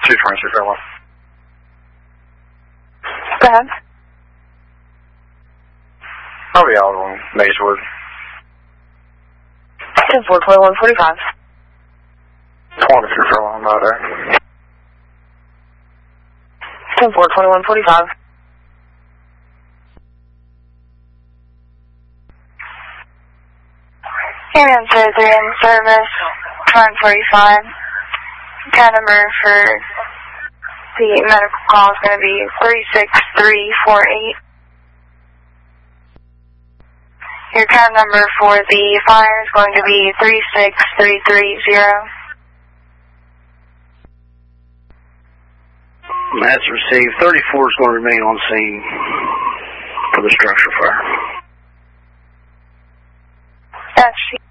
226, farewell. Go ahead. I'll be out on Macewood. 10-4-21-45. 23, farewell, I'm out there. 10-4-21-45. Union 03 in service, 145. Cat number for the medical call is going to be 36348. Your cat number for the fire is going to be 36330. That's received. 34 is going to remain on scene for the structure fire. That's